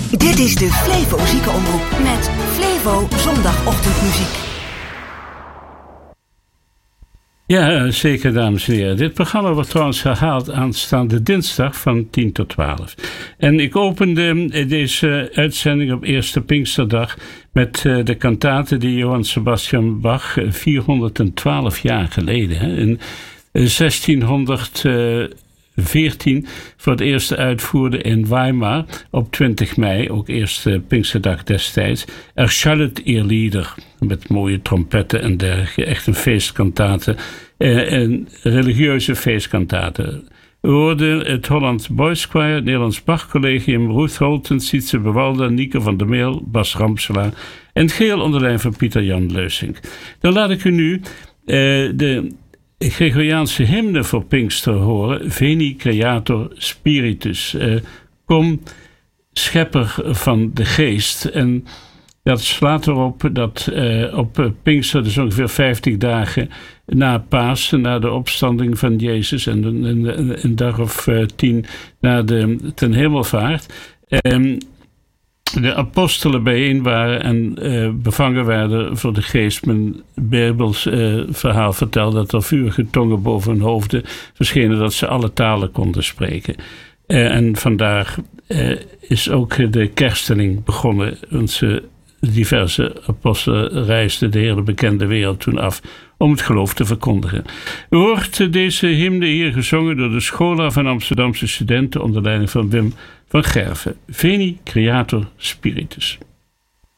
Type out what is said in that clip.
Dit is de Flevo Ziekenomroep met Flevo zondagochtendmuziek. Ja, zeker, dames en heren. Dit programma wordt trouwens herhaald aanstaande dinsdag van 10 tot 12. En ik opende deze uitzending op eerste Pinksterdag met de kantate die Johann Sebastian Bach 412 jaar geleden, in 1614 voor het eerst uitvoerde in Weimar op 20 mei, ook eerste Pinksterdag destijds. Erschallet ihr Lieder, met mooie trompetten en dergelijke. Echt een feestkantate, een religieuze feestkantate. We hoorden het Holland Boys Choir, het Nederlands Bach Collegium, Ruth Holten, Sietse Bewalda, Nieke van der Meel, Bas Ramselaar en het geheel onder leiding van Pieter-Jan Leusink. Dan laat ik u nu de Gregoriaanse hymne voor Pinkster horen, Veni Creator Spiritus. Kom, schepper van de geest. En dat slaat erop dat op Pinkster, dus ongeveer 50 dagen na Pasen, na de opstanding van Jezus en een dag of 10 na de ten hemelvaart, de apostelen bijeen waren en bevangen werden voor de geest. Mijn Bijbels verhaal vertelt dat er vurige tongen boven hun hoofden verschenen, dat ze alle talen konden spreken. En vandaar is ook de kersteling begonnen. Onze diverse apostelen reisden de hele bekende wereld toen af om het geloof te verkondigen. U hoort deze hymne hier gezongen door de Schola van Amsterdamse studenten onder leiding van Wim van Gerven. Veni Creator Spiritus.